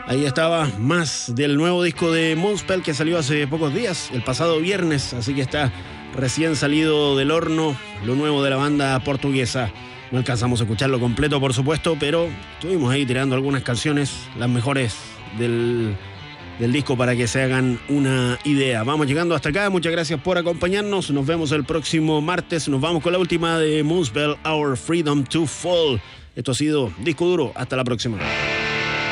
Ahí estaba más del nuevo disco de Moonspell que salió hace pocos días, el pasado viernes, así que está recién salido del horno lo nuevo de la banda portuguesa. No alcanzamos a escucharlo completo, por supuesto, pero estuvimos ahí tirando algunas canciones, las mejores del disco para que se hagan una idea. Vamos llegando hasta acá, muchas gracias por acompañarnos, nos vemos el próximo martes, nos vamos con la última de Moonspell, Our Freedom to Fall. Esto ha sido Disco Duro, hasta la próxima.